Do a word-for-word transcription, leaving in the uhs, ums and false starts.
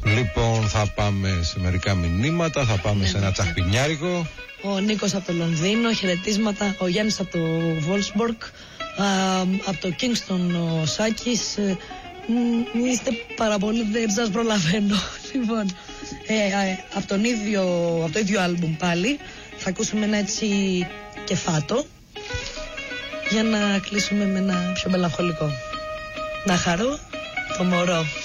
Λοιπόν, θα πάμε σε μερικά μηνύματα, θα πάμε ναι, σε ένα τσαχπινιάρικο. Ο Νίκος από το Λονδίνο, χαιρετίσματα. Ο Γιάννης από το Βόλσμπορκ, από το Kingston ο Σάκης. Ε, μ, είστε πάρα πολύ, δεν σας προλαβαίνω. Λοιπόν, ε, ε, από, τον ίδιο, από το ίδιο άλμπουμ πάλι θα ακούσουμε ένα έτσι κεφάτο για να κλείσουμε με ένα πιο μελαγχολικό. Να χαρώ το μωρό.